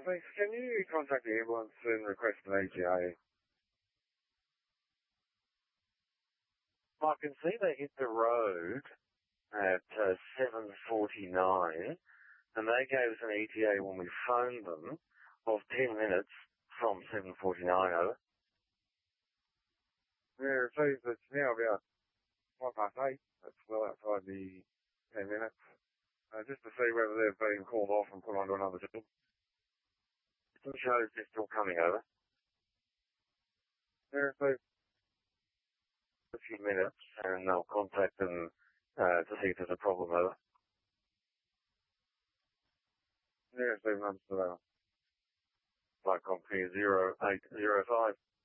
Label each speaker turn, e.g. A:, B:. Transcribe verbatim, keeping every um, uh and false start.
A: thanks. Can you contact the ambulance and request an A T A? I can see they hit the road at uh, seven forty-nine, and they gave us an E T A when we phoned them of ten minutes from seven forty-nine over. Yeah, it says it's now about five past eight. It's well outside the ten minutes. Uh, just to see whether they've been called off and put onto another job. It shows they're still coming over. Yeah, so a few minutes, and they'll contact them uh, to see if there's a problem over. Yeah, seven months to that. Like on here, zero eight zero five.